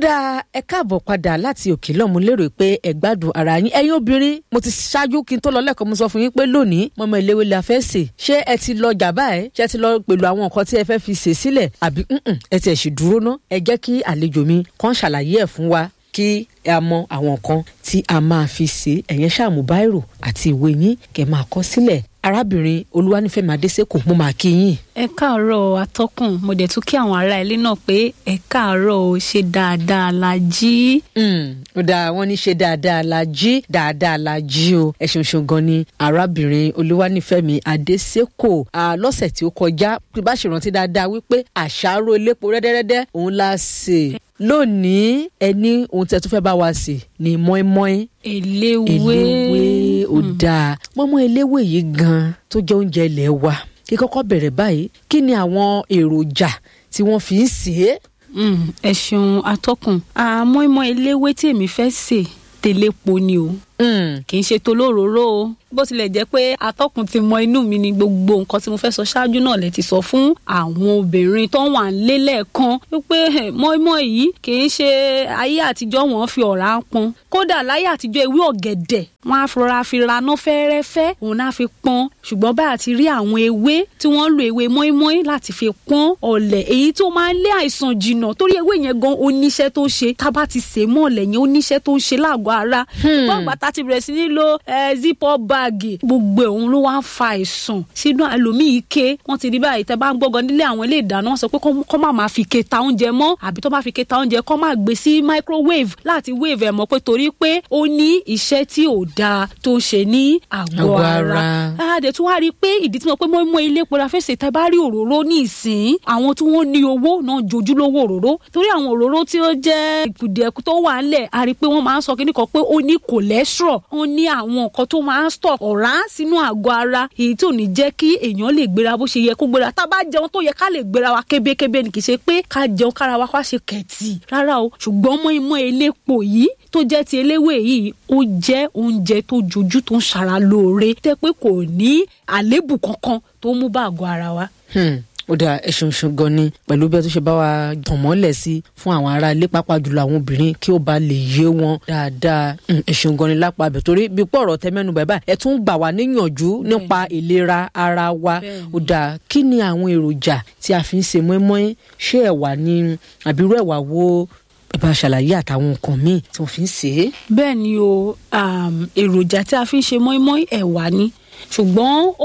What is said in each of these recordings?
dá ẹ káàbọ̀ padà láti òkè lọ́mú lérò pé ẹ gbádùn ara yín. Ẹ̀yin obìnrin, mo ti ṣáájú kí n tó lọ lẹ́kọ̀ọ́ mo sọ fún yín pé lónìí mọ́mọ́ ìléwé la fẹ́ sè. Ṣé ẹ ti lọ jàbá ẹ̀? Ṣé ẹ ti lọ pẹ̀lú àwọn nǹkan tí ẹ fẹ́ fi sè sílẹ̀? Àbí ẹ ti ẹ̀ sì dúró ná? Ẹ jẹ́ kí àlejò mi kàn ṣàlàyé ẹ̀ fún wa kí ẹ mọ àwọn nǹkan tí a máa fi sè. Ẹ̀yin ṣàmú báírò àti ìwé yín kẹ́ máa kọ sílẹ̀. Arábìnrin Olúwanífẹ́mi Adésèkò, mo máa kí yín. Ẹ káàárọ̀ atọ́kùn, mo dẹ̀ tún kí àwọn ará ilé náà pé ẹ káàárọ̀ o, ṣe dáadáa la jí. Ó dáa, wọ́n ní ṣe dáadáa la jí, dáadáa la jí o. Ẹ ṣeun gan ni arábìnrin Olúwanífẹ́mi Adésèkò. Lọ́sẹ̀ tí ó kọjá, bí bá ṣe rántí dáadáa wípé àṣàrò elépo rẹ́dẹ́rẹ́dẹ́ òun la sè. Lónìí ẹni ohun tí ẹ tún fẹ́ bá wa sè ni mọ́ínmọ́ín eléwé. Ó dáa, mọ́mọ́ eléwé yìí gan tó jẹ́ oúnjẹ ilẹ̀ wa. Kí kọ́kọ́ bẹ̀rẹ̀ báyìí, kí ni àwọn èròjà tí wọ́n fi ń sè é? Ẹ ṣeun atọ́kùn. Mọ́ínmọ́ín eléwé tí èmi fẹ́ sè tẹ̀lépo ni o, kì í ṣe tolóróró o. Bó tilẹ̀ jẹ́ pé atọ́kùn ti mọ inú mi ni gbogbo nǹkan tí mo fẹ́ sọ ṣáájú náà lẹ ti sọ fún àwọn obìnrin tó wà nílé lẹ́ẹ̀kan wípé mọ́ínmọ́ín yìí kì í ṣe ayé àtijọ́ wọ́n fi ọ̀rá pọn. Kódà láyé àtijọ́ ewé ọ̀gẹ̀dẹ̀ wọ́n á rọra fi raná fẹ́rẹ́fẹ́ òun náà fi pọn. Ṣùgbọ́n bá àti rí àwọn ewé tí wọ́n lo ewé mọ́ínmọ́ín láti fi pọn ọ̀lẹ̀ èyí tó máa ń lé àìsàn jìnnà torí ewé yẹn gan oníṣẹ́ tó ṣe. Tá bá ti sè mọ́ ọ̀lẹ̀ yẹn oníṣẹ́ tó ń ṣe láàgọ́ ara. Bọ́ọ̀gbà tá ti bẹ̀rẹ̀ sí ní lo zip-up báàgì gbogbo òun ló wá ń fa àìsàn sínú ẹlòmíì ike. Wọ́n ti rí báyìí tẹ́ bá ń gbọ́gàn nílé àwọn ilé ìdáná wọ́n sọ pé kọ́ máa fi ike ta oúnjẹ mọ́, àbí tó bá fi ike ta oúnjẹ kọ́ máa gbé sí microwave láti wave ẹ̀ mọ́ pé torí pé ó ní iṣẹ́ tí ò dáa tó ń ṣe ní àgọ́ ara. Àdè tún wá rí i pé ìdí tí mo pé mọ́ ilé epo la fẹ́ sè tẹ́ bá rí òróró ní ìsìn àwọn tí wọ́n ní owó náà jojúlówó òróró torí àwọn òróró tí ó jẹ́ ìkùdẹ̀kù tó wà ńlẹ̀ a rí i pé wọ́n máa ń sọ kíní kan pé ó ní cholesterol, ó ní àwọn nǹkan tó máa ń stop ọ̀rá sínú àgọ́ ara èyí tí ò ní jẹ́ kí èèyàn lè gbéra bó ṣe yẹ kó gbéra. Tá bá jẹun tó yẹ ká lè gbéra wa kébékébé ni kì í ṣe pé ká jẹun kára wa ṣe kẹ̀tì rárá o. Ṣùgbọ́n mọ́ínmọ́ín elépo yìí tó jẹ́ ti eléwé yìí ó jẹ́ oúnjẹ tó jojú tó ń ṣara lóore tẹ́ pé kò ní àléébù kankan tó mú bá àgọ́ ara wa. Ó dáa, ẹ ṣeun gan ni pẹ̀lú bí ẹ tó ṣe bá wa tàn mọ́lẹ̀ sí fún àwọn ará ilé pàápàá jùlọ àwọn obìnrin kí ó bá lè yé wọn dáadáa. Ẹ ṣeun gan ni lápá bẹ̀ torí bí pọ̀rọ̀ tẹ mẹ́nu bàbá ẹ tún gbà wá níyànjú nípa ìlera ara wa. Ó dáa, kí ni àwọn èròjà tí a fi ń ṣe mọ́ínmọ́ín? Ṣé ẹ̀wà ni àbírú ẹ̀wà wo? Ẹ bá ṣàlàyé àtàwọn nǹkan míì tí wọ́n fi ń ṣe é. Bẹ́ẹ̀ ni o, èròjà tí a fi ń ṣe mọ́ínmọ́ín ẹ̀wà ni, ṣùgbọ́n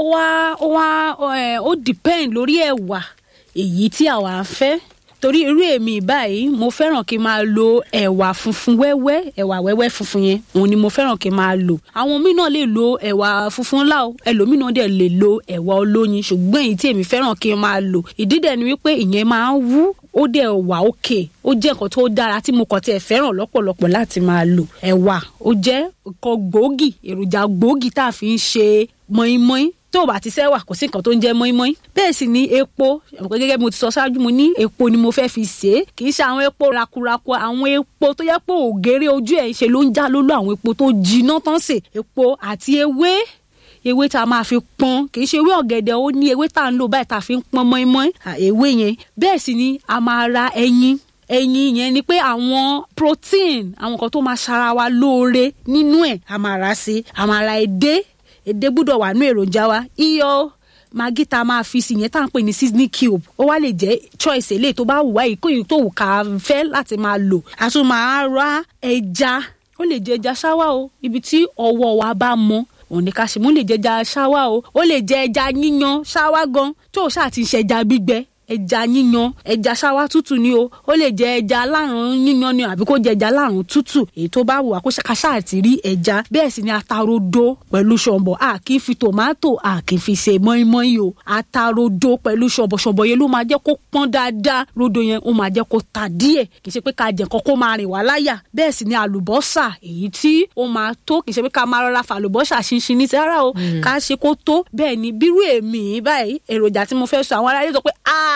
ó depend lórí ẹ̀wà èyí tí àwa fẹ́. Torí irú èmi báyìí mo fẹ́ràn kí n máa lo ẹ̀wà funfun wẹ́wẹ́, ẹ̀wà wẹ́wẹ́ funfun yẹn òun ni mo fẹ́ràn kí n máa lò. Àwọn míì náà lè lo ẹ̀wà funfun ńlá o, ẹlòmíì náà dẹ̀ lè lo ẹ̀wà olóyin, ṣùgbọ́n èyí tí èmi fẹ́ràn kí n máa lò ìdí dẹ̀ ni wípé ìyẹn máa ń wú ó dẹ̀ wà òkè, ó jẹ́ nǹkan tó dára tí mo kàn tiẹ̀ fẹ́ràn lọ́pọ̀lọpọ̀ láti máa lò. Ẹ̀wà ó jẹ́ nǹkan gbòógì, èròjà gbòógì tá a fi ń ṣe mọ́ínmọ́ín. Tó bá ti sẹ́wà kò sí nǹkan tó ń jẹ́ mọ́ínmọ́ín. Bẹ́ẹ̀ sì ni epo, gẹ́gẹ́ bí mo ti sọ ṣáájú mo ní epo ni mo fẹ́ fi sè é, kì í ṣe àwọn epo rakuraku, àwọn epo tó yẹ pé ògèrè ojú ẹ̀ ṣe ló ń já lólú, àwọn epo tó jiná tán sè. Epo àti ewé tá a máa fi pọn, kì í ṣe ewé ọ̀gẹ̀dẹ̀, ó ní ewé tá a ń lò báyìí tá a fi ń pọn mọ́ínmọ́ín ewé yẹn. Bẹ́ẹ̀ sì ni a máa ra ẹyin yẹn ni pé àwọn protein, àwọn nǹkan tó máa ṣara wa lóore nínú ẹ̀ a máa ra sí. A máa ra èdè gbúdọ̀ wà nínú èròjà wa. Iyọ̀, magi tá a máa fi sí yẹn tá à ń pè ní seasoning cube ó wá lè jẹ́ choice eléyìí tó bá wù wá, èyí tó wù ká fẹ́ láti máa lò. A tún máa ra ẹja, ó lè jẹ́ ẹja ṣáwá o, ibi tí ọwọ́ wa bá mọ́ òun ni ká ṣe. Mo lè jẹ́ ẹja ṣáwá o, ó lè jẹ́ ẹja yíyan ṣáwá gan tó ṣáà ti ń ṣe ẹja gbígbẹ. Ẹja yíyan, ẹja ṣáwá tútù ni o, ó lè jẹ ẹja alárùn yíyan ni àbí kó jẹ ẹja alárùn tútù, èyí tó bá wù wá kó ṣàkàṣà àti rí ẹja. Bẹ́ẹ̀ sì ni atarodo pẹ̀lú ṣọ̀bọ̀, a kì í fi tòmátò a kì í fi ṣe mọ́ínmọ́ín o. Atarodo pẹ̀lú ṣọ̀bọ̀ yẹn ló máa jẹ́ kó pọ́n dáadáa, rodo yẹn ó máa jẹ́ kó ta díẹ̀, kì í ṣe pé ká jẹ nǹkan kó máa rìn wá láyà. Bẹ́ẹ̀ sì ni àlùbọ́sà èyí tí ó máa tó, kì í ṣe pé ká máa rọra fa àlùbọ́sà ṣinṣin ní sára o, ká ṣe kó tó. Bẹ́ẹ̀ ni bírú èmi báyìí èròjà tí mo fẹ́ sọ àwọn aráyé sọ pé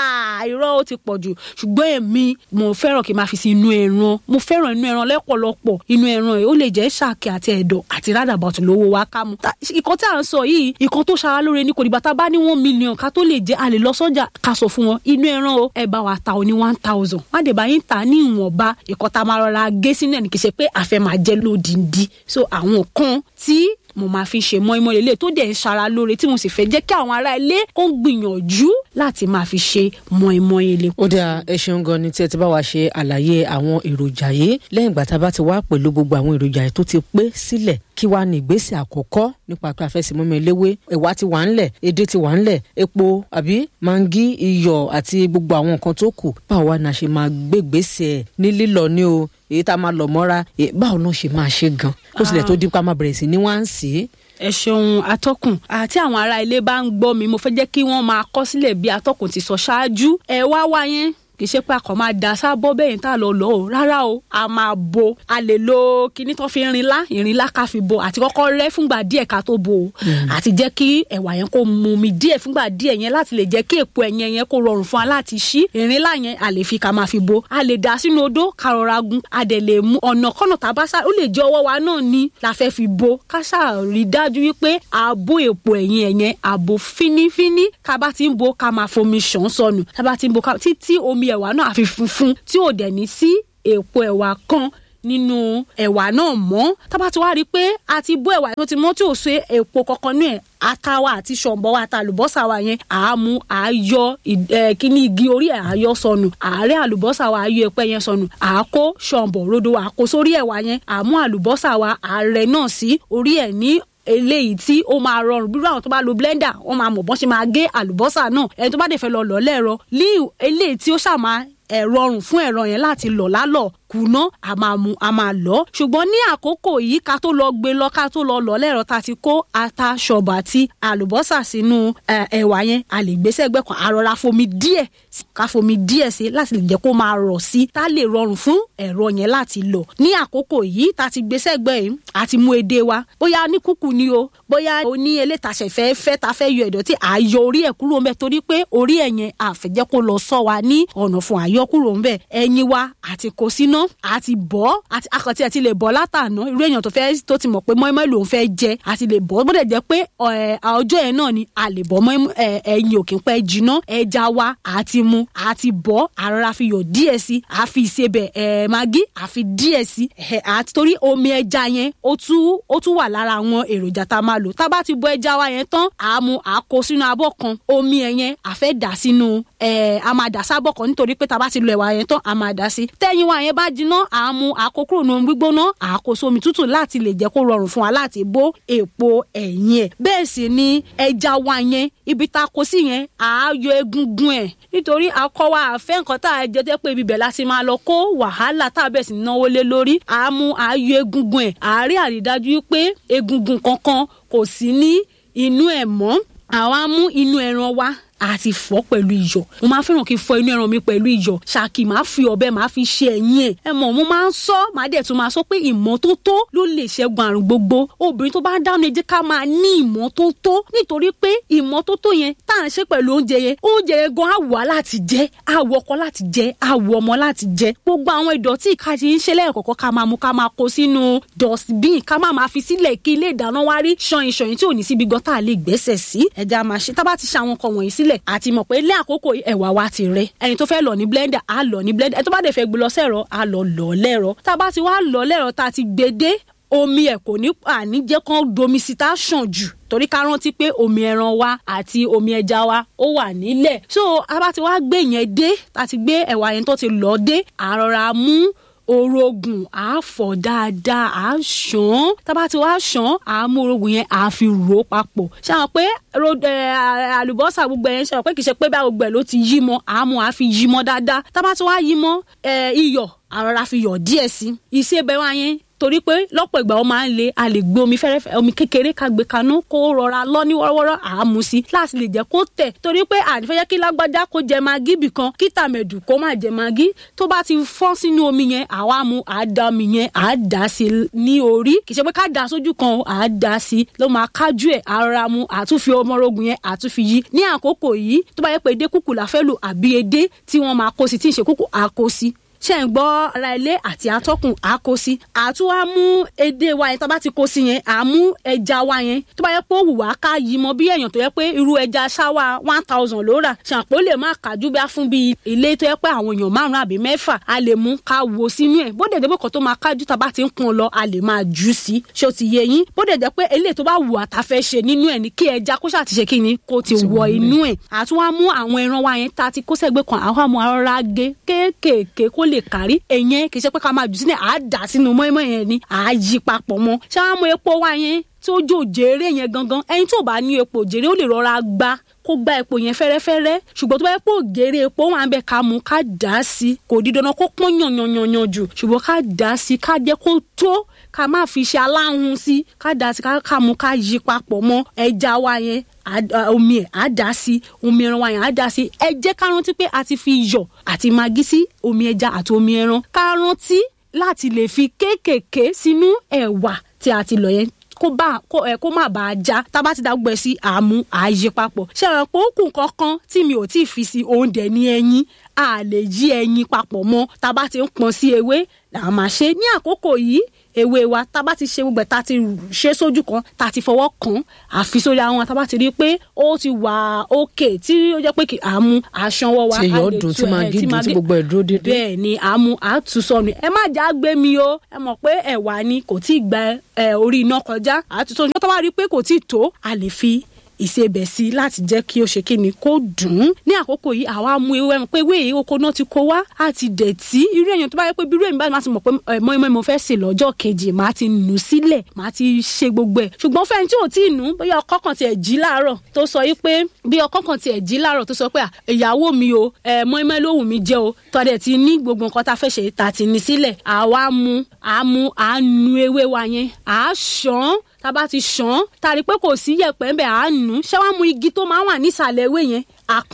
irọ́ ó ti pọ̀ jù ṣùgbọ́n èmi mo fẹ́ràn kí n máa fi sí inú ẹran mo fẹ́ràn inú ẹran lẹ́pọ̀lọpọ̀ inú ẹran yìí ó lè jẹ́ ṣàkì àti ẹ̀dọ̀ àti rádàbọ̀tù lówó wa ká mu ìkan tí à ń sọ yìí ìkan tó ṣara lóore ní kò dìgbà tá a bá ní 1 million ká tó lè jẹ́ a lè lọ sọ́jà ká sọ fún wọn inú ẹran o ẹ bá wa ta o ní 1000 wọ́n á dẹ̀ bá yín ta ní ìwọ̀nba ìkan tá a máa rọra gé sínú ẹ̀ ní kì í ṣe pé àfẹ́ máa jẹ́ lódìndí so àwọn kan tí mo máa fi ṣe mọ́ínmọ́ín lélẹ̀ tó dẹ̀ ń ṣara lóore tí mo sì fẹ́ jẹ́ kí àwọn ará ilé kó gbìyànjú láti máa fi ṣe mọ́ínmọ́ín ilé. ó dáa ẹ ṣeun gan ni tí ẹ ti bá wa ṣe àlàyé àwọn èròjà yìí lẹ́yìn ìgbà tá a bá ti wá pẹ̀lú gbogbo àwọn èròjà yìí tó ti pé sílẹ̀ kí wàá ní ìgbésẹ̀ àkọ́kọ́ nípa pé a fẹ́ ṣe mọ́ínmọ́ín eléwé ẹ̀wà ti wà ńlẹ̀ edé ti wà ńlẹ̀ epo àbí mangi iyọ̀ àti gbogbo àwọn nǹkan tó kù báwo wá ni a ṣe máa gbé ìgbésẹ̀ ní lílọ ní o èyí tá a máa lọ mọ́ra báwo náà ṣe máa ṣe gan kó tilẹ̀ tó dín ká máa bẹ̀rẹ̀ sí ní wá ń sí i. ẹ ṣeun atọ́kùn àti àwọn ará ilé bá ń gbọ́ mi mo fẹ́ jẹ́ kí wọ́n máa kọ sílẹ̀ bí atọ́kùn ti sọ ṣáájú ẹ wá yẹn kì í ṣe pé a kàn máa dà sábọ́ bẹ́ẹ̀ tá a lọ lọ o rárá o a máa bo a lè lo kíní tó fi ìrìnlá ká fi bo àti kọ́kọ́ rẹ́ fúngbà díẹ̀ ká tó bo o àti jẹ́ kí ẹ̀wà yẹn kó mu mi díẹ̀ fúngbà díẹ̀ yẹn láti lè jẹ́ kí èpo ẹ̀yẹn yẹn kó rọrùn fún wa láti ṣí ìrìnlá yẹn a lè fi ká máa fi bo a lè dà sínú odó ká rọra gun a dẹ̀ lè mú ọ̀nà kọ́nà tá a bá sá ó lè jẹ́ ọwọ́ wa náà ni la fẹ́ fi bo ká ṣáà rí dájú wípé a bo èpo ẹ̀yẹn a bo fínífíní ká bá ti ń bo ká máa fomi ṣàn sọnù ká bá ti ń bo títí omi ẹ̀wà náà àfi funfun tí ò dẹ̀ ní sí èpo ẹ̀wà kan nínú ẹ̀wà náà mọ́ tá bá ti wá rí i pé a ti bó ẹ̀wà tó ti mọ́ tí ò ṣe èpo kankan ní ẹ̀ ata wa àti ṣọ̀mbọ̀ wa àti àlùbọ́sà wa yẹn àámu àáyọ kíní igi orí ẹ̀ àáyọ sọnù àárẹ̀ àlùbọ́sà wa àáyọ ẹ̀pẹ́ yẹn sọnù àákó ṣọ̀mbọ̀ rodo wa àkó sórí ẹ̀wà yẹn àmú àlùbọ́sà wa àárẹ̀ náà sí orí ẹ̀ ní eléyìí tí ó máa rọrùn bí àwọn tó bá lo blender wọ́n máa mọ̀ bọ́n ṣe máa gé àlùbọ́sà náà ẹni tó bá dẹ̀ fẹ́ lọ lọ lẹ́rọ eléyìí tí ó ṣàmà rọrùn fún ẹ̀rọ yẹn láti lọ lálọ́ kùnà a máa lọ ṣùgbọ́n ní àkókò yìí ká tó lọ gbé lọ ká tó lọ lọ lẹ́rọ tá ti kó ata ṣọ̀bọ̀ àti àlùbọ́sà sínú ẹ̀wà yẹn a lè gbé sẹ́gbẹ́ kan àrọ̀ra fomi díẹ̀ sí láti lè jẹ́ kó máa rọ̀ sí tá lè rọrùn fún ẹ̀rọ yẹn láti lọ ní àkókò yìí tá ti gbé sẹ́gbẹ́ yìí àti mú edé wa bóyá ní kúkú ni o bóyá o ní elétàṣẹ̀ fẹ́ ta fẹ́ yọ ìdọ̀tí àyọ orí ẹ̀ kúrò ńbẹ̀ torí pé orí ẹ̀ yẹn àfẹ́jẹ́ kó lọ sọ wa ní ọ̀nà fún àyọkúrò ńbẹ̀ ẹyin wa àti kó síná àti bọ́ àti akọ̀tí àti lè bọ́ látàná irú èèyàn tó ti mọ̀ pé mọ́ínmọ́ín lòún fẹ́ jẹ àti lè bọ́ bọ́dẹ̀ jẹ́ pé ọjọ́ yẹn náà ni a lè bọ́ ẹyin òkè pẹ́ jiná ẹja wa àti mu àti bọ́ àrọ́ra fi yọ̀ díẹ̀ sí àfi ìsebẹ̀ magi àfi díẹ̀ sí àti torí omi ẹja yẹn ó tún wà lára àwọn èròjà tá a máa lò tá a bá ti bọ́ ẹja wa yẹn tán àmú àkó sínú abọ́ kan omi ẹ̀yẹn àfẹ́ dà sínú a máa dà sábọ̀ kan nítorí pé tá a bá ti lo ẹ̀wà yẹn tán a máa dà sí tẹ́yìn wa yẹn bá jiná àmú àkókò nù gbígbóná àkóso omi tútù láti lè jẹ́ kó rọrùn fún wa láti bó èpo ẹ̀yìn ẹ̀ bẹ́ẹ̀ sì ni ẹja wa yẹn ibi tá a kó sí yẹn àáyọ egungun ẹ̀ nítorí akọ wa àfẹ́ nǹkan tá a jẹ tẹ́ pé ibibẹ̀ láti máa lọ kó wàhálà tá a bẹ̀ sí náwó lé lórí àmú àáyọ egungun ẹ̀ àárí àrídájú pé egungun kankan kò sí ní inú ẹ̀ mọ́ àwa mú inú ẹran wa àti fọ̀ pẹ̀lú iyọ̀ mo máa fẹ́ràn kí n fọ inú ẹran mi pẹ̀lú iyọ̀ ṣáàkì máa fi ọ̀bẹ máa fi ṣe ẹ̀yìn ẹ̀ mo máa ń sọ máa dẹ̀ tún máa sọ pé ìmọ́tótó ló lè ṣẹ́gun àrùn gbogbo obìnrin tó bá ń dáná ẹ jẹ́ ká máa ní ìmọ́tótó nítorí pé ìmọ́tótó yẹn tá à ń ṣe pẹ̀lú oúnjẹ yẹn gan á wà láti jẹ á wọ ọkọ láti jẹ á wọ ọmọ láti jẹ gbogbo àwọn ìdọ̀tí ká ti ń ṣe lẹ́ẹ̀kọ̀ọ̀kan ká máa mú ká máa kó sínú dustbin ká máa fi sílẹ̀ kí ilé ìdáná wá rí ṣọyìn tí ò ní síbi gan tá a lè gbẹ́sẹ̀ sí ẹja máa ṣe tá bá ti ṣe àwọn nǹkan wọ̀nyí sílẹ̀ àti mọ̀ pé lé àkókò ẹ̀wà wa ti rẹ̀ ẹni tó fẹ́ lọ ní blender á lọ ní blender ẹni tó bá dẹ̀ fẹ́ gbé lọ sẹ́rọ á lọ lẹ́rọ tá a bá ti wá lọ lẹ́rọ tá a ti gbé dé omi ẹ̀ kò ní àní jẹ́ kán domi sí tá a ṣàn jù torí ká rántí pé omi ẹran wa àti omi ẹja wa ó wà nílẹ̀ so a bá ti wá gbé yẹn dé tá a ti gbé ẹ̀wà yẹn tó ti lọ dé àrọ̀ra mú orogun a fọ̀ dáadáa a ṣàn tábà tí wàá ṣàn a mú orogun yẹn a fi rò papọ̀ ṣe àwọn pé àlùbọ́sà gbogbo yẹn ṣe àwọn pé kì í ṣe pé bá gbogbo ẹ̀ ló ti yí mọ́ a mú a fi yí mọ́ dáadáa tábà tí wàá yí mọ́ iyọ̀ àrọ̀ra fi yọ̀ díẹ̀ sí ìṣebẹ̀ wa yẹn torí pé lọ́pọ̀ ìgbà ó máa ń le a lè gbé omi fẹ́rẹ́fẹ́ omi kékeré ká gbé kaná kó rọra lọ ní wọ́rọ́wọ́rọ́ àámu sí láti lè jẹ́ kó tẹ̀ torí pé ànífẹ́ yẹ kí lágbájá kó jẹ magí bìkan kí tàmẹ̀dù kó má jẹ magí tó bá ti fọ́ sínú omi yẹn àwa mu àdá omi yẹn àdá sí ní orí kì í ṣe pé ká dà sójú kan àdá sí ló máa kájú ẹ̀ ara mu àtúnfi ọmọrogùn yẹn àtúnfi yí ní àkókò yìí tó bá yẹ pé edé kúkú la fẹ́ lò àbí edé tí wọ́n máa kó sí tí ń ṣe kúkú àkó sí ṣe ń gbọ́ ara ilé àti atọ́kùn àkó sí àtún wá mú edé wa yẹn tó bá ti kó sí yẹn àmú ẹja wa yẹn tó bá yẹ pé ó wù wá ká yí mọ bí èèyàn tó yẹ pé irú ẹja ṣáwá 1000 ló rà ṣàpò lè má kájú bí a fún bí ilé tó yẹ pé àwọn èèyàn 5 àbí 6 a lè mú ká wo sínú ẹ̀ bó dẹ̀dẹ̀ bó tó máa kájú tá bá ti ń pọn lọ a lè máa jù sí ṣó ti yé yín bó dẹ̀dẹ̀ pé eléyìí tó bá wù àtà fẹ́ ṣe nínú ẹ̀ ní kí ẹja kó ṣàti ṣe kí ni kó ti wọ inú ẹ̀ àtún wá mú àwọn ẹran wa yẹn tá ti kó sẹ́gbẹ́ kan àwọn àmọ́ ara gé kéékèèké kó lè kárí ẹ̀yẹn kì í ṣe pé ká máa jù sílẹ̀ àá dà sínú mọ́ínmọ́ín yẹn ni àá yí papọ̀ mọ́ ṣé wàá mú epo wa yẹn tí ó jò jèrè yẹn gangan ẹni tó bá ní epo jèrè ó lè rọra gbá kó gba epo yẹn fẹ́rẹ́fẹ́rẹ́ ṣùgbọ́n tó bá yẹ pé ògèrè epo wọn à ń bẹ ká mú ká dà á sí kò di dandan kó pọ́n yànyànyànyàn jù ṣùgbọ́n ká dà á sí ká jẹ́ kó tó ká má fi ṣe aláhùn sí ká dà á sí ká mú ká yí papọ̀ mọ́ ẹja wa yẹn omi ẹ̀ á dà sí omi ẹran wa yẹn á dà sí ẹ jẹ́ ká rántí pé a ti fi iyọ̀ àti magí sí omi ẹja àti omi ẹran ká rántí láti lè fi kéékèèké sínú ẹ̀wà tí a ti lọ̀ yẹn kó má bàa já tá bá ti dá gbẹ sí àmú àyè papọ̀ ṣé àwọn pé ó kù kankan tí mi ò tí ì fi sí oúnjẹ ní ẹyin a lè yí ẹyin papọ̀ mọ́ tá bá ti ń pọn sí ewé là máa ṣe ní àkókò yìí ewé wa tá bá ti ṣe gbogbo tá ti ṣe sójú kan tá ti fọwọ́ kàn àfi sórí àwọn tá bá ti rí pé ó ti wà òkè tí ó jẹ́ pé kí àmú àṣanwọ́ wa tí yóò dùn tí máa gídùn tí gbogbo ẹ̀ dúró dédé. bẹ́ẹ̀ ni àmú àtúnṣọ́nù ẹ má já gbé mi o ẹ mọ̀ pé ẹ̀wà ni kò tí ì gba orí iná kọjá àtúnṣọ́nù tó bá rí pé kò tí ì tó a lè fi ìsebẹ̀ sí láti jẹ́ kí ó ṣe kí ni kó dùn ún ní àkókò yìí àwa mú ewé ẹmu pé ewé oko náà ti kó wá àti dẹ̀tí irú èèyàn tó bá yẹ pé bí irú èmi bá máa ti mọ̀ pé mọ́ínmọ́ín mo fẹ́ sè lọ́jọ́ kejì máa ti nù sílẹ̀ máa ti ṣe gbogbo ẹ̀ ṣùgbọ́n fẹ́ni tí ò tí ì nù bóyá ọkọ kan tiẹ̀ jí láàárọ̀ tó sọ yìí pé bí ọkọ kan tiẹ̀ jí láàárọ̀ tó sọ pé ìyàwó mi o mọ́ínmọ́ín ló wù mí jẹ o tọ́dẹ̀ ti ní gbogbo nǹkan tá a fẹ́ ṣe tá a ti ní sílẹ̀ àwa àánú ewé wa yẹn àáṣán tá bá ti ṣàn tá a rí pé kò sí yẹ̀pẹ̀ ń bẹ̀ àánú ṣé wàá mú igi tó máa wà nísàlẹ̀ ewé yẹn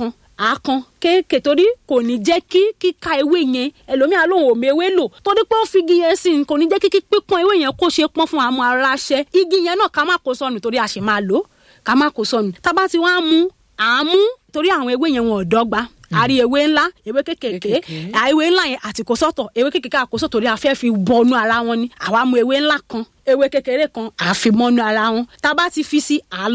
àkàn kéèké torí kò ní jẹ́ kí kíka ewé yẹn ẹlòmíà lòun ò mewé lò torí pé ó fi igi yẹn sí kò ní jẹ́ kí pípọ́n ewé yẹn kó ṣe pọ́n fún àmọ́ ara ṣẹ igi yẹn náà ká má kó sọnù torí a sì máa lò ká má kó sọnù tá bá ti wá mú àmú torí àwọn ewé yẹn wọn ò dọ́gba àrí ewé ńlá ewé kékèké ewé ńlá yẹn àti kò sọ́tọ̀ ewé kékèké àkóso torí a fẹ́ fi bọnú ara wọn ni àwa mú ewé ńlá kan ewé kékeré kan àfimọ́nú ara wọn tá bá ti fi sí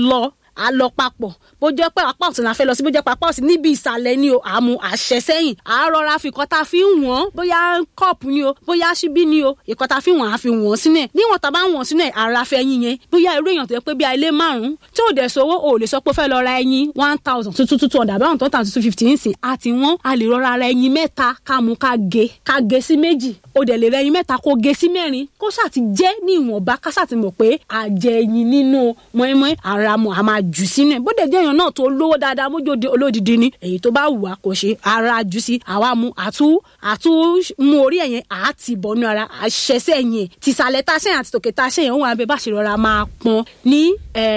àlọ́ papọ̀ bó jẹ́ pé apá ọ̀tún la fẹ́ lọ sí bó jẹ́ pé apá ọ̀tún níbi ìsàlẹ̀ ni o àmú àṣẹ sẹ́yìn àárọ̀ra fi ìkọ́ta fi ń wọ̀n bóyá kọ́ọ̀pù ni o bóyá ṣíbí ni o ìkọ́ta fi wọ̀n á fi wọ̀n sínú ẹ̀ níwọ̀n tá bá ń wọ̀n sínú ẹ̀ ara fẹ́ yín yẹn bóyá irú èèyàn tó yẹ pé bí ilé 5 tí ò dẹ̀ sówó ò lè sọ pé fẹ́ lọ ra ẹyin 1000 200 àbí àwọn tó ń tà 250 ń sìn àti wọ́n a lè rọra ra ẹyin 3 ká mú ká gé sí 2 ó dẹ̀ lè ra ẹyin 3 kó gé sí 4 kó ṣáà ti jẹ́ ní ìwọ̀nba ká ṣáà ti mọ̀ pé àjẹ ẹyin nínú mọ́ínmọ́ín ara mọ̀ a máa jù sínú ẹ̀ bó dẹ̀ jẹ́ èèyàn náà tó lówó dáadáa mójóde olódìdí ni èyí tó bá wù wá kò ṣe ara jù sí àwa mú àtú mú orí ẹ̀yẹn àti bọ̀nú ara àṣẹṣẹ́ yẹn tìsàlẹ̀ tá a ṣẹ̀yìn àti tòkè tá a ṣẹ̀yìn òun àbẹ̀ bá ṣe rọra máa pọn ní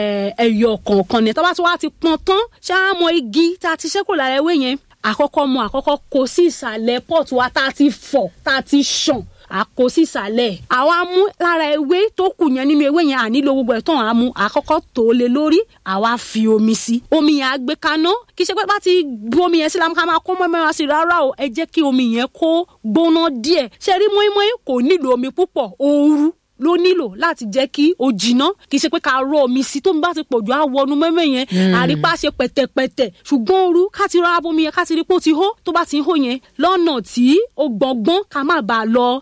ẹyọ kọ̀ọ̀kan ni tó bá tún wá ti pọn tán ṣáà mọ igi tá a ti ṣẹ́kù lára ewé yẹn àkọ́kọ́ kó sí ìsàlẹ̀ pọ́ọ̀tù wa tá a ti fọ̀ tá a ti ṣàn àkó sísàlẹ̀ àwa mú lára ewé tó kù yẹn nínú ewé yẹn ànílò gbogbo ẹ̀ tán àmú àkọ́kọ́ tó lé lórí àwa fi omi sí omi yẹn á gbé kaná kì í ṣe pé bá ti bu omi yẹn sí lámú ká máa kó mọ́ẹ́mọ́ wá sí rárá o ẹ jẹ́ kí omi yẹn kó gbóná díẹ̀ ṣe rí mọ́ẹ́mọ́ kò nílò omi púpọ̀ ooru ló nílò láti jẹ́ kí ó jiná kì í ṣe pé ká rọ omi sí tó ń bá ti pọ̀jù á wọnú mẹ́mẹ́ yẹn àrípá ṣe pẹ̀tẹ̀pẹ̀tẹ̀ ṣùgbọ́n ooru ká ti rọra bomi yẹn ká ti rí pé ó ti hó tó bá ti ń hó yẹn lọ́nà tí ó gbọ̀ngbọ́n ká má bàa lọ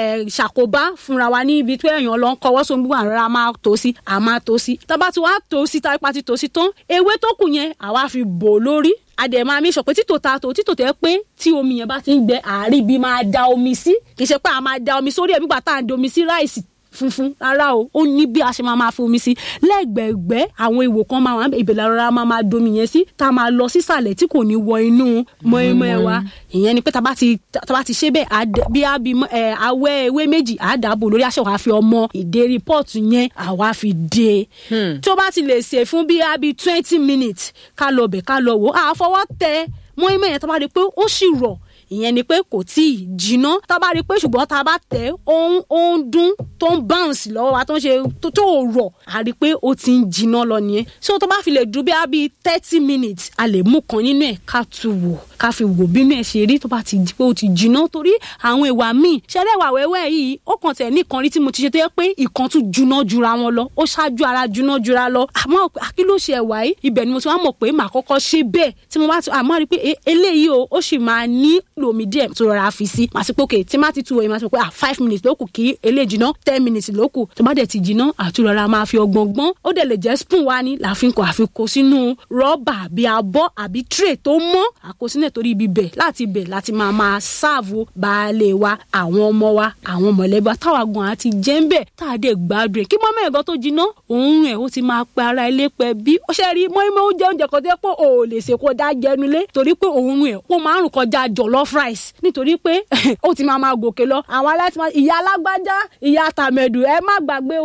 ṣàkóbá fúnra wa ní ibi tó èèyàn lọ ń kọwọ́ sóun gbọ́n àrà máa tó sí tá bá ti wá tó sí tá ipa ti tó sí tán ewé tó kù yẹn àwa fi bò lórí àdèmà mi sọ pé títò tẹ́ pé tí omi yẹn bá ti ń gbẹ àárí bí máa da omi sí kì í ṣe pé a máa da omi sórí ẹ̀ bí gbà tá à ń da omi sí ráìsì funfun rárá o ó ní bí a ṣe máa fi omi sí lẹ́gbẹ̀ẹ́gbẹ́ àwọn ìwò kan máa wà ìbẹ̀lẹ̀ rárá máa domi yẹn sí tá a máa lọ sísàlẹ̀ tí kò ní wọ inú mọ́ínmọ́ín wa ìyẹn ni pé tá bá ti ṣe bẹ́ẹ̀ bí awẹ́ ewé méjì á dàbò lórí aṣọ wa fi ọmọ ìdérí pọ́ọ̀tù yẹn àwa fi dé tí ó bá ti lè ṣe fún bí 20 minutes ká lọ bẹ̀ ká lọ wò á fọwọ́ tẹ mọ́ínmọ́ín yẹn tá bá rí pé ó sì rọ̀ ìyẹn ni pé kò tí ì jiná tá a bá rí i pé ṣùgbọ́n tá a bá tẹ̀ ó ń dún tó ń bounce lọ́wọ́ wa tó ń ṣe tó rọ̀ a rí i pé ó ti ń jiná lọ nìyẹn so tó bá fi lè dúró bí 30 minutes a lè mú kan nínú ẹ̀ ká tu wò ká fi wò bínú ẹ̀ ṣe rí tó bá ti di pé ó ti jiná torí àwọn ìwà míì ṣẹlẹ̀ ìwà wẹ́wẹ́ yìí ó kàn tẹ̀ nìkan rí tí mo ti ṣe tó yẹ pé ìkan tún juná jura wọn lọ ó ṣáájú ara juná jura lọ àmọ́ kí ló ṣe ẹ̀wà yìí ibẹ̀ ni mo ti wá mọ̀ pé màá kọ́kọ́ ṣe bẹ́ẹ̀ tí mo bá ti àmọ́ rí i pé eléyìí ó sì máa ní lomi díẹ̀ tó rọra fi sí màá sì pé òkè tí má ti tu òye màá sì pé 5 minutes lókù kí eléyìí jiná 10 minutes lókù tó bá dẹ̀ ti jiná àtúrọ̀ra máa fi ọgbọ̀n gbọ́n ó dẹ̀ lè jẹ́ spoon wa ní láfikún àfikún sínú rọ́bà àbí abọ́ àbí tray tó mọ́ àkósínẹ̀ torí ibi bẹ̀ láti máa sáàvù baálé wa àwọn ọmọ wa àwọn mọ̀lẹ́bí wa táwa gan àti jẹ́ ń bẹ̀ tá a dẹ̀ gbádùn ẹ̀ kí mọ́mọ́ ẹ̀gọ́ tó jiná òun ẹ̀ ó ti máa pe ara ilé pẹ́ bí ó ṣe rí mọ́ímọ́ oúnjẹ kan tó yẹ pé ò lè ṣe kó dá jẹnulé torí pé òun ẹ̀ ó máa ń rùn kọjá jollof rice nítorí pé ó ti máa gòkè lọ àwọn aláìsàn ìyá alágbájá ìyá tàmẹ̀dù ẹ má gbàgbé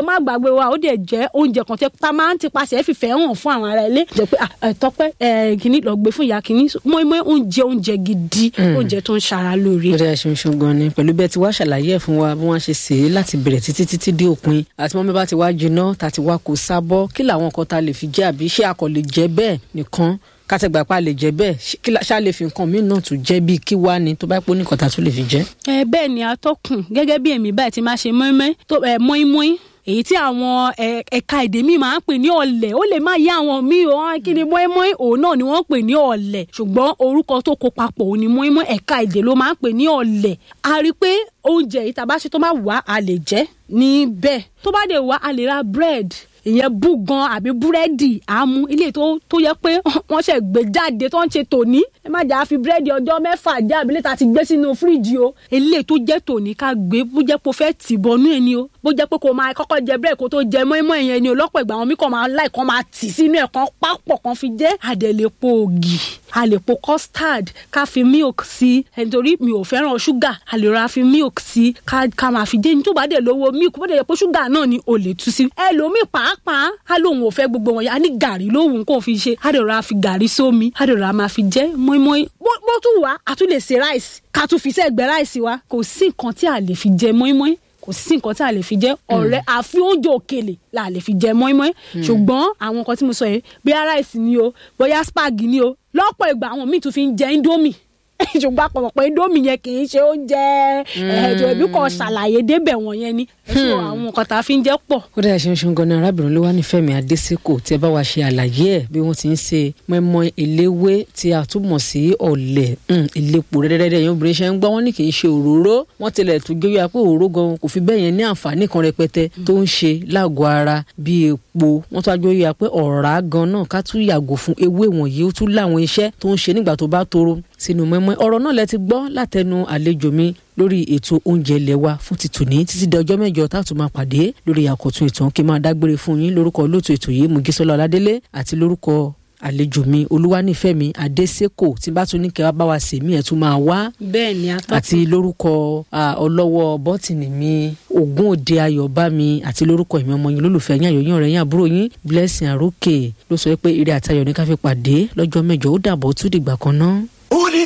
wa ó dẹ̀ jẹ́ oúnjẹ kan tẹ́ ta máa ń tipasẹ̀ fìfẹ́ hàn fún àwọn ará ilé jẹ́ pé Tọ́pẹ́ kìíní lọ gbé fún ìyá kìíní mọ́ímọ́ oúnjẹ gidi oúnjẹ tó ń ṣara lóore. ó dẹ̀ ṣe gan ni pẹ̀lú bẹ́ẹ̀ tí wàá ṣàlàyé ẹ̀ fún wa bí wọ́n ṣe sè é láti bẹ̀rẹ̀ títí dé òpin àti mọ́mí bá ti wá jiná tá ti wá kó sábọ́ kí làwọn nǹkan ta lè fi jẹ àbí ṣé a kò lè jẹ bẹ́ẹ̀ nìkan kátẹ́gbà pa lè jẹ bẹ́ẹ̀ ṣá lè fi nǹkan míì náà tún jẹ́ bíi kí wá ni tó bá pọ̀ nìkan tá tún lè fi jẹ. bẹ́ẹ̀ ni atọ́kùn gẹ́gẹ́ bí èmi báyìí ti máa ṣe mọ́ínmọ́ín èyí tí àwọn ẹ̀ka èdè míì máa ń pè ní ọ̀lẹ̀ ó lè má yé àwọn míì kí ni mọ́ínmọ́ín òun náà ni wọ́n pè ní ọ̀lẹ̀ ṣùgbọ́n orúkọ tó kó papọ̀ òun ni mọ́ínmọ́ín ẹ̀ka èdè ló máa ń pè ní ọ̀lẹ̀ a rí i pé oúnjẹ yìí tá a bá ṣe tó máa wà á lè jẹ níbẹ̀ tó bá dé wà á lè ra bread ìyẹn búgan àbí búrẹ́dì àmú ilé tó yẹ pé wọ́n ṣe gbé jáde tó ń ṣe tòní ẹ má jà á fi búrẹ́dì ọjọ́ 6 jẹ́ àbílẹ̀ tá a ti gbé sínú fíríjì o ilé tó jẹ́ tòní ká gbé bó jẹ́ pé o fẹ́ tì bọnú ẹ̀ ni o bó jẹ́ pé kò máa kọ́kọ́ jẹ búrẹ́dì kó tó jẹ mọ́ínmọ́ ìyẹn ni ọlọ́pọ̀ ìgbà àwọn mí kàn máa láì kan máa tì sínú ẹ̀ kan pápọ̀ kan fi jẹ́ àdẹ̀lẹ̀pọ̀ ògì àlèpọ̀ custard ká fi milk sí nítorí mi ò fẹ́ràn ṣúgà àlèrà fi milk sí ká máa fi jẹ́ ní tó bá dẹ̀ lówó milk bó dẹ̀ yẹ pé ṣúgà náà ni ò lè tú sí ẹlòmíì pàápàá á lóun ò fẹ́ gbogbo wọn yá ní gàrí lóhùn kó fi ṣe àdèrà fi gàrí sómi àdèrà máa fi jẹ́ mọ́ínmọ́ín bó tún wá a tún lè ṣe rice ká tún fi sẹ́gbẹ̀ẹ́ rice wa kò sí nǹkan tí a lè fi jẹ mọ́ínmọ́ín kò sí nǹkan tí a lè fi jẹ ọ̀rẹ́ àfi oúnjẹ òkèlè la lè fi jẹ mọ́ínmọ́ín ṣùgbọ́n àwọn nǹkan tí mo sọ yẹn bóyá ráìsì ni o bóyá spagi ni o lọ́pọ̀ ìgbà àwọn míì tún fi ń jẹ indomie ṣùgbọ́n àpapọ̀ pé indomie yẹn kì í ṣe oúnjẹ ẹ̀jọ̀ ẹ̀bí kan ṣàlàyé débẹ̀ wọ̀n yẹn ni àwọn nǹkan tá a fi ń jẹ́ pọ̀. ó dáa ṣeun gan ni arábìnrin Olúwanífẹ̀mí Adésèkò tí ẹ bá wa ṣe àlàyé ẹ̀ bí wọ́n ti ń ṣe mọ́ínmọ́ín eléwé tí a túmọ̀ sí ọ̀lẹ̀ ìlépo rẹ́dẹ́rẹ́dẹ́ yẹn obìnrin ṣe ń gbọ́ wọ́n ní kì í ṣe òróró wọ́n tilẹ̀ tún gbé wíwá pé òróró gan kò fi bẹ́ẹ̀ yẹn ní àǹfààní kan rẹpẹtẹ tó ń ṣe lágọ̀ọ́ ara bíi epo wọ́n tún agbé wíwá pé ọ̀rá gan náà ká tún yàgò fún ewé wọ̀nyí ó tún láwọn iṣẹ́ tó ń ṣe nígbà tó bá toro sínú mọ́ínmọ́ín ọ̀rọ̀ náà lẹ ti gbọ́ látẹnu àlejò mi lórí ètò oúnjẹ ilé wa fún tìtòní títí di ọjọ́ mẹ́jọ tá a tún máa pàdé lórí àkọ́tún ìtàn kí n máa dágbére fún yín lórúkọ olóòtú ètò yìí Mújísọ́lá Ọládélé àti lórúkọ àlejò mi Olúwanífẹ̀mí Adésèkò tí bá tún ní kẹ́ wá bá wa sèmí ẹ̀ tún máa wá bẹ́ẹ̀ ni atọ́kùn àti lórúkọ ọlọ́wọ́ bọ́tìnì mi Ògúnòde Ayọ̀bámi àti lórúkọ ìmọ̀ ọmọ yín lólùfẹ́ yín àyọ̀yìn ọ̀rẹ́ yín àbúrò yín Blessing Àrókè ló sọ pé ire àtayọ̀ ní ká fi pàdé lọ́jọ́ mẹ́jọ ó dàbọ̀ tún dìgbà kan náà.